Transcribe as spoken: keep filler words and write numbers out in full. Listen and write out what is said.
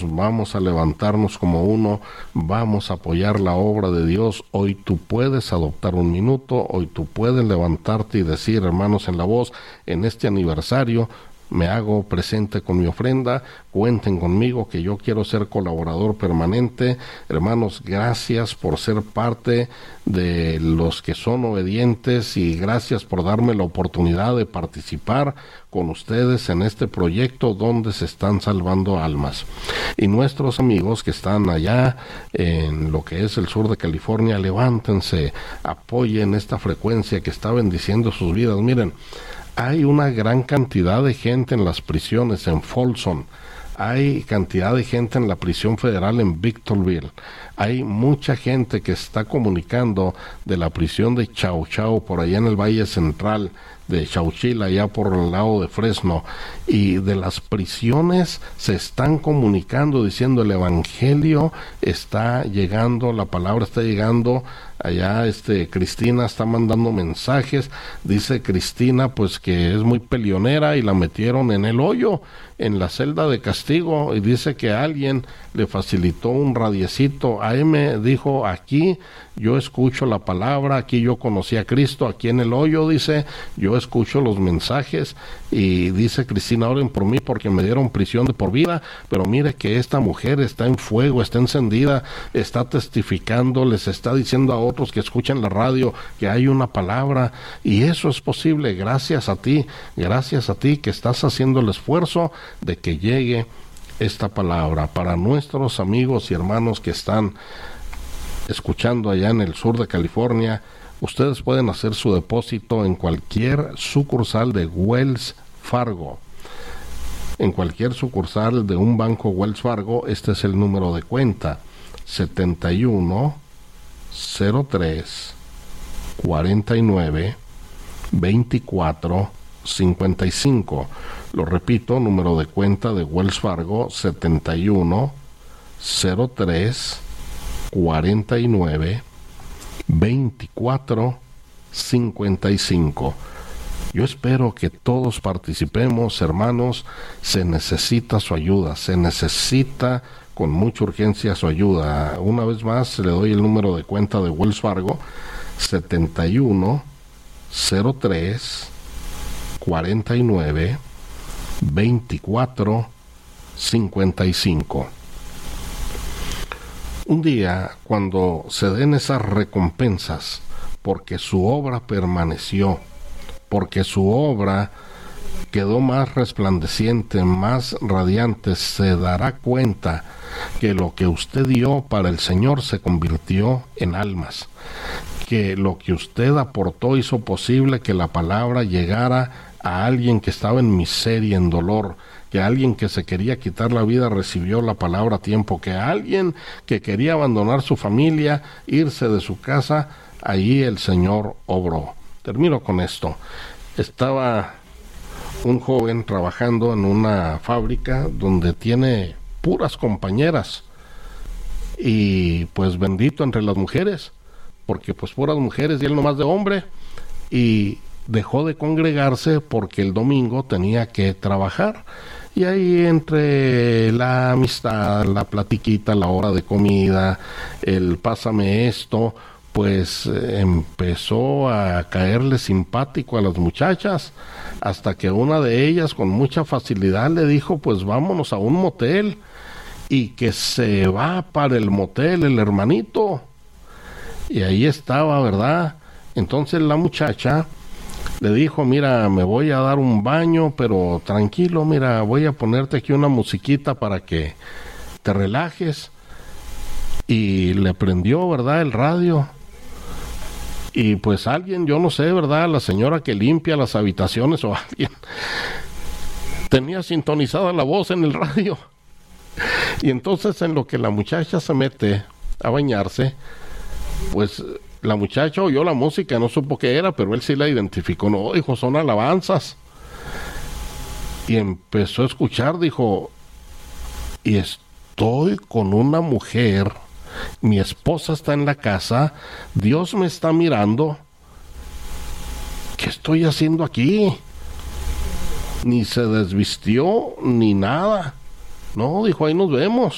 vamos a levantarnos como uno, vamos a apoyar la obra de Dios. Hoy tú puedes adoptar un minuto, hoy tú puedes levantarte y decir, hermanos en la voz, en este aniversario me hago presente con mi ofrenda, cuenten conmigo que yo quiero ser colaborador permanente. Hermanos, gracias por ser parte de los que son obedientes y gracias por darme la oportunidad de participar con ustedes en este proyecto donde se están salvando almas. Y nuestros amigos que están allá en lo que es el sur de California, levántense, apoyen esta frecuencia que está bendiciendo sus vidas. Miren, hay una gran cantidad de gente en las prisiones en Folsom, hay cantidad de gente en la prisión federal en Victorville, hay mucha gente que está comunicando de la prisión de Chau Chau por allá en el Valle Central, de Chowchilla, allá por el lado de Fresno, y de las prisiones se están comunicando diciendo el evangelio está llegando, la palabra está llegando. Allá este Cristina está mandando mensajes, dice Cristina pues que es muy peleonera y la metieron en el hoyo, en la celda de castigo, y dice que alguien le facilitó un radiecito. A M dijo, aquí yo escucho la palabra, aquí yo conocí a Cristo, aquí en el hoyo, dice, yo escucho los mensajes, y dice Cristina, oren por mí porque me dieron prisión de por vida, pero mire que esta mujer está en fuego, está encendida, está testificando, les está diciendo a otros que escuchan la radio que hay una palabra, y eso es posible gracias a ti, gracias a ti que estás haciendo el esfuerzo de que llegue esta palabra para nuestros amigos y hermanos que están escuchando allá en el sur de California. Ustedes pueden hacer su depósito en cualquier sucursal de Wells Fargo, en cualquier sucursal de un banco Wells Fargo. Este es el número de cuenta: setenta y uno cero tres cuarenta y nueve veinticuatro cincuenta y cinco. Lo repito, número de cuenta de Wells Fargo: setenta y uno cero tres cuarenta y nueve veinticuatro cincuenta y cinco. Yo espero que todos participemos, hermanos. Se necesita su ayuda, se necesita con mucha urgencia su ayuda. Una vez más le doy el número de cuenta de Wells Fargo: setenta y uno cero tres cuarenta y nueve veinticuatro cincuenta y cinco. Un día, cuando se den esas recompensas, porque su obra permaneció, porque su obra quedó más resplandeciente, más radiante, se dará cuenta que lo que usted dio para el Señor se convirtió en almas, que lo que usted aportó hizo posible que la palabra llegara a alguien que estaba en miseria, en dolor, que alguien que se quería quitar la vida recibió la palabra a tiempo, que alguien que quería abandonar su familia, irse de su casa, allí el Señor obró. Termino con esto. Estaba un joven trabajando en una fábrica donde tiene puras compañeras, y pues bendito entre las mujeres, porque pues puras mujeres y él nomás de hombre, y dejó de congregarse porque el domingo tenía que trabajar. Y ahí entre la amistad, la platiquita, la hora de comida, el pásame esto, pues eh, empezó a caerle simpático a las muchachas, hasta que una de ellas con mucha facilidad le dijo, pues vámonos a un motel, y que se va para el motel el hermanito. Y ahí estaba, ¿verdad? Entonces la muchacha le dijo, mira, me voy a dar un baño, pero tranquilo, mira, voy a ponerte aquí una musiquita para que te relajes. Y le prendió, ¿verdad?, el radio. Y pues alguien, yo no sé, ¿verdad?, la señora que limpia las habitaciones o alguien, tenía sintonizada la voz en el radio. Y entonces en lo que la muchacha se mete a bañarse, pues la muchacha oyó la música, no supo qué era, pero él sí la identificó. No, dijo, son alabanzas. Y empezó a escuchar, dijo, y estoy con una mujer, mi esposa está en la casa, Dios me está mirando, ¿qué estoy haciendo aquí? Ni se desvistió, ni nada. No, dijo, ahí nos vemos.